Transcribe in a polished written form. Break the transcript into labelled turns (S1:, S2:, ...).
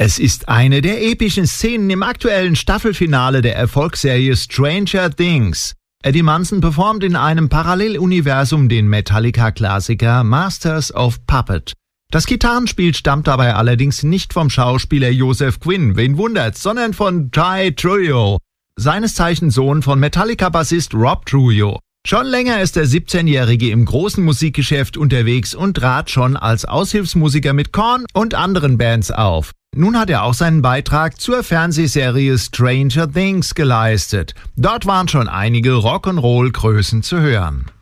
S1: Es ist eine der epischen Szenen im aktuellen Staffelfinale der Erfolgsserie Stranger Things. Eddie Munson performt in einem Paralleluniversum den Metallica-Klassiker Masters of Puppet. Das Gitarrenspiel stammt dabei allerdings nicht vom Schauspieler Joseph Quinn, wen wundert's, sondern von Ty Trujillo, seines Zeichens Sohn von Metallica-Bassist Rob Trujillo. Schon länger ist der 17-Jährige im großen Musikgeschäft unterwegs und trat schon als Aushilfsmusiker mit Korn und anderen Bands auf. Nun hat er auch seinen Beitrag zur Fernsehserie Stranger Things geleistet. Dort waren schon einige Rock'n'Roll-Größen zu hören.